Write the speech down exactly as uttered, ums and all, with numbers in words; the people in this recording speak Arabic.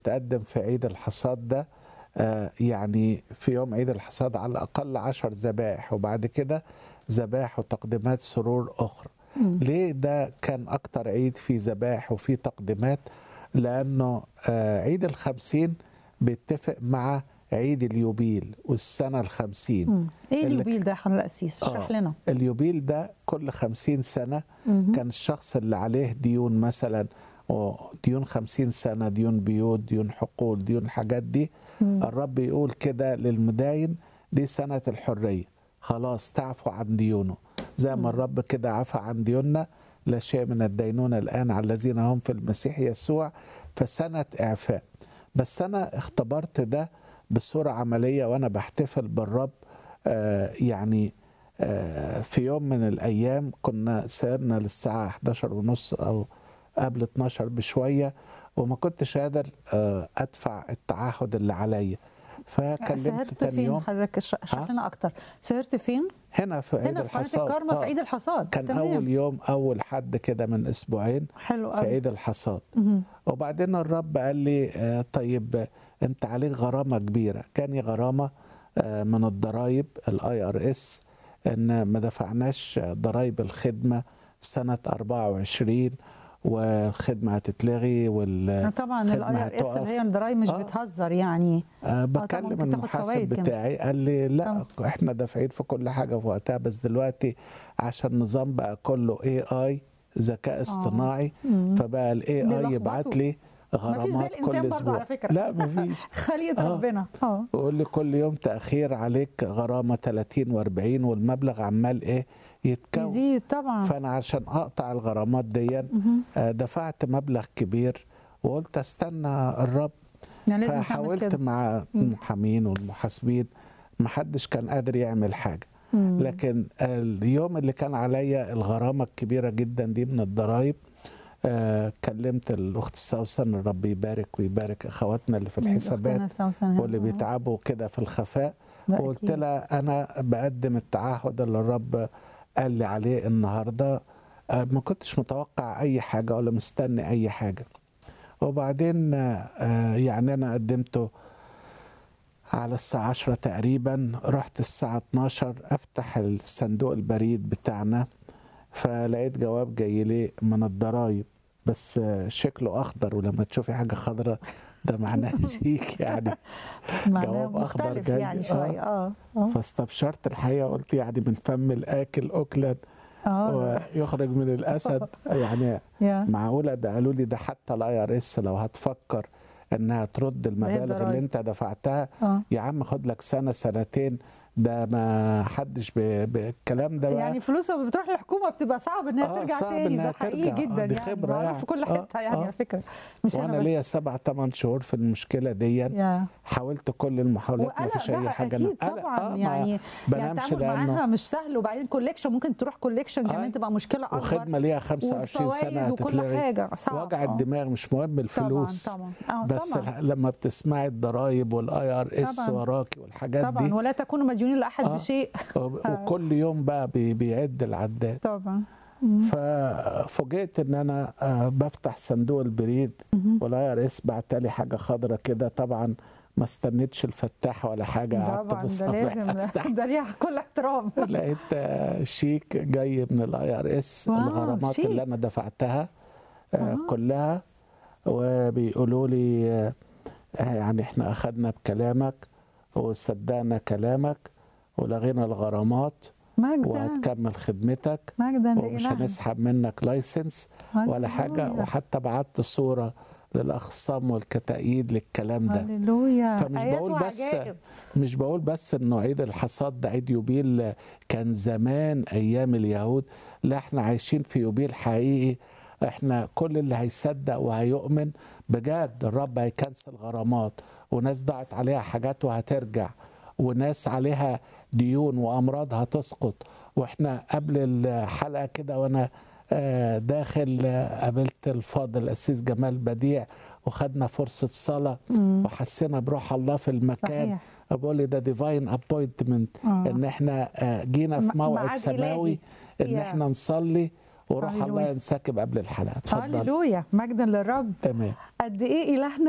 تقدم في عيد الحصاد ده آه، يعني في يوم عيد الحصاد على الأقل عشر ذبائح، وبعد كده ذبائح وتقديمات سرور أخرى. مم. ليه ده كان أكتر عيد فيه ذبائح وفيه تقديمات؟ لأنه آه، عيد الخمسين بيتفق مع عيد اليوبيل والسنة الخمسين. مم. ايه اللي اليوبيل ده يا حضرة القسيس؟ اشرح آه لنا. اليوبيل ده كل خمسين سنة مهم. كان الشخص اللي عليه ديون، مثلا ديون خمسين سنة، ديون بيوت، ديون حقول، ديون حاجات دي، مم. الرب يقول كده للمداين دي سنة الحرية، خلاص تعفوا عن ديونه زي ما مم. الرب كده عفى عن ديوننا، لا شيء من الدينونة الآن على الذين هم في المسيح يسوع، فسنة إعفاء. بس أنا اختبرت ده بصورة عملية وأنا بحتفل بالرب. آه يعني آه في يوم من الأيام كنا سهرنا للساعة حداشر ونص أو قبل اتناشر بشوية، وما كنتش قادر آه أدفع التعهد اللي عليا، فكلمت سهرت تاني فين يوم. حضرتك؟ اش- اشرح ها؟ لنا اكتر. سهرت فين؟ هنا في عيد هنا في قناة الحصاد. الكرمة في آه. عيد الحصاد. كان تمام. أول يوم، أول حد كده من أسبوعين حلو في قوي. عيد الحصاد. مهم. وبعدين الرب قال لي آه، طيب انت عليك غرامة كبيرة. كان غرامة آه، من الضرايب الاي ار اس، ان ما دفعناش ضرايب الخدمة سنة أربعة وعشرين، والخدمة هتتلغي طبعا والخدمة الاي ار اس اللي هي هتقف. الضرايب مش آه. بتهزر يعني. أه اه طبعا بكلم ممكن تاخد المحاسب فوائد كمان. بتاعي، قال لي لا طبعا. احنا دافعين في كل حاجة في وقتها، بس دلوقتي عشان النظام بقى كله اي اي، ذكاء اه. اصطناعي، مم. فبقى الاي اي يبعت بيلخبطوا. لي ما فيش زي غرامات الانسان كل برضه اسبوع. على فكرة. لا مفيش. خليقة اه ربنا. اه. ويقول لي كل يوم تأخير عليك غرامة ثلاثين وأربعين، والمبلغ عمال ايه يتكون. يزيد طبعا. فانا عشان اقطع الغرامات دي مهم. آه، دفعت مبلغ كبير، وقلت استنى الرب. يعني لازم تعمل فحاولت كده. مع مم. المحامين والمحاسبين، محدش كان قادر يعمل حاجة. مم. لكن اليوم اللي كان عليا الغرامة الكبيرة جدا دي من الضرائب، آه كلمت الأخت سوسن، الرب يبارك ويبارك أخواتنا اللي في الحسابات اختنا سوسن واللي هنا. بيتعبوا كده في الخفاء، ده وقلت اكيد. لها أنا بقدم التعهد اللي الرب قال لي عليه النهاردة. آه ما كنتش متوقع أي حاجة ولا مستني أي حاجة. وبعدين آه يعني أنا قدمته على الساعة عشرة تقريبا، رحت الساعة اتناشر أفتح الصندوق البريد بتاعنا، فلقيت جواب جاي لي من الضرايب، بس شكله أخضر، ولما تشوفي حاجة خضراء ده معناه شيك يعني. معناه جواب أخضر مختلف جاي يعني آه. شوية. اه اه فاستبشرت الحقيقة، قلت يعني من فم الآكل أكلا اه ويخرج من الأسد يعني. يا معقولة؟ ده قالوا لي ده حتى الاي ار اس لو هتفكر انها ترد ده هي المبالغ اللي الضرايب. انت دفعتها، اه يا عم خد لك سنة سنتين، ده ما حدش ب- بالكلام ده بقى. يعني فلوس لما بتروح للحكومة بتبقى صعب انها اه ترجع صعب تاني. انها ده حقيقي ترجع. جدا آه دي يعني، خبرة معروف يعني. في كل اه حتة يعني اه على فكرة. مش وانا انا ليا بس. سبع ثمان شهور في المشكلة دي، يا حاولت كل المحاولات ما وقلق فيش اي بقى حاجة. اكيد انا طبعا اه ما يعني. يعني بنامش التعامل لانه معاها مش سهل، وبعدين كوليكشن ممكن تروح كوليكشن كمان آه تبقى مشكلة اكبر، وخدمة ليها خمسة وعشرين سنة وفوائد وكل هتتلغي. حاجة صعب. وجع اه الدماغ مش مهم طبعا الفلوس، طبعا. اه بس طبعا لما بتسمعي الضرايب والاي ار اس طبعا وراكي والحاجات طبعا. دي. ولا تكونوا مديونين لاحد اه بشيء. آه، وكل يوم بقى بي- بيعد العداد. طبعا. مم. ففوجئت ان انا آه، بفتح صندوق البريد، مهم. والاي ار اس بعتلي حاجه خضرة كده. طبعا ما استنيتش الفتاح ولا حاجه، قعدت طبعا ده بصابع لازم. افتح، ده ليها كل احترام. لقيت آه، شيك جاي من الاي ار اس، واو الغرامات اللي شيك. انا دفعتها آه، اه كلها. وبيقولوا لي آه، يعني احنا اخدنا بكلامك وصدقنا كلامك ولغينا الغرامات، مجدا وهتكمل خدمتك، مجدا ومش لإلهنا. هنسحب منك لايسنس ولا حاجة. هللويا وحتى بعت صورة للأخ صامويل كتأييد للكلام ده. هللويا. فمش آيات بقول بس وعجائب. مش بقول بس انه عيد الحصاد ده عيد يوبيل كان زمان ايام اليهود، لا احنا عايشين في يوبيل حقيقي. احنا كل اللي هيصدق وهيؤمن بجد الرب هيكنسل غرامات، وناس ضاعت عليها حاجات وهترجع، وناس عليها ديون وامراض هتسقط. واحنا قبل الحلقة كده وانا آه، داخل آه، قابلت الفاضل القسيس جمال بديع، وخدنا فرصة صلاة مم. وحسينا بروح الله في المكان. صحيح. بقول لي ده ديفاين ابوينتمنت، اه ان احنا آه، جينا في م- موعد ميعاد سماوي إلهي. ان يا احنا نصلي وروح الله هللويا ينسكب قبل الحلقة. اتفضل. هللويا. مجدا للرب. تمام. قد ايه إلهنا